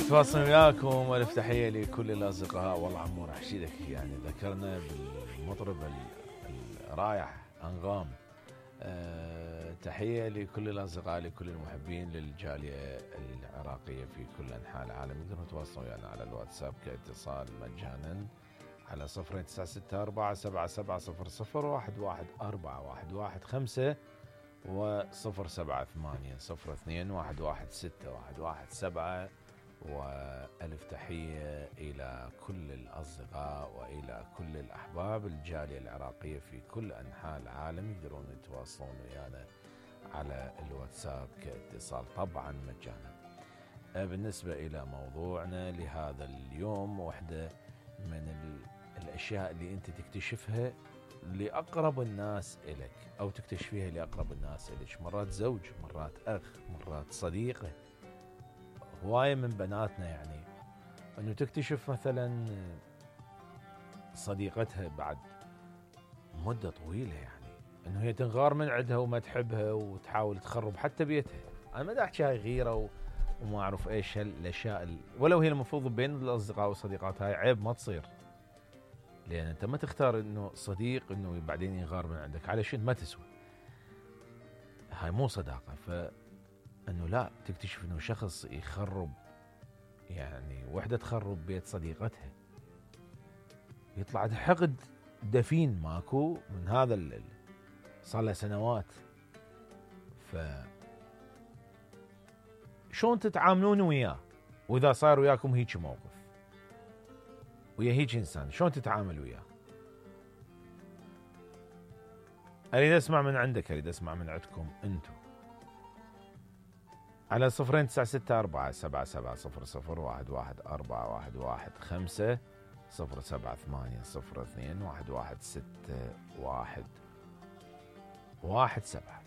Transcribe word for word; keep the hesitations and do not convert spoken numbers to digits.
نتواصل وياكم. ألف تحية لكل الأصدقاء. والله عمو راح أشيدك يعني ذكرنا بالمطرب الرايح أنغام. أه تحية لكل الأصدقاء لكل المحبين للجالية العراقية في كل أنحاء العالم. يقدرون يتواصلوا يعني على الواتساب كاتصال مجانا على صفر تسعة ستة أربعة سبعة سبعة صفر صفر واحد واحد أربعة واحد واحد خمسة وصفر سبعة ثمانية صفر اثنين واحد واحد ستة واحد واحد سبعة. وألف تحية إلى كل الأصدقاء وإلى كل الأحباب الجالية العراقية في كل أنحاء العالم. يقدرون يتواصلون ويانا على الواتساب كاتصال طبعا مجانا. بالنسبة إلى موضوعنا لهذا اليوم، واحدة من الأشياء اللي أنت تكتشفها لأقرب الناس إليك أو تكتشفيها لأقرب الناس إليك، مرات زوج، مرات أخ، مرات صديقة. هواية من بناتنا يعني أنه تكتشف مثلا صديقتها بعد مدة طويلة يعني أنه هي تنغار من عندها وما تحبها وتحاول تخرب حتى بيتها. أنا ما دا أحكي هاي غيرة وما أعرف إيش الأشياء، ولو هي المفروض بين الأصدقاء والصديقات هاي عيب ما تصير، لأن أنت ما تختار إنه صديق إنه بعدين يغار من عندك على شيء ما تسوى. هاي مو صداقة. فإنه لا، تكتشف إنه شخص يخرب، يعني وحدة تخرب بيت صديقتها، يطلع حقد دفين ماكو من هذا اللي صار له سنوات. ف شلون تتعاملون وياه؟ وإذا صار وياكم هيك موقف ويا هيك إنسان، شلون تتعامل وياه؟ أريد أسمع من عندك، أريد أسمع من عندكم أنتم على صفرين تسعة ستة أربعة سبعة سبعة صفر صفر واحد واحد أربعة واحد واحد خمسة صفر سبعة ثمانية صفر اثنين واحد واحد ستة واحد واحد سبعة.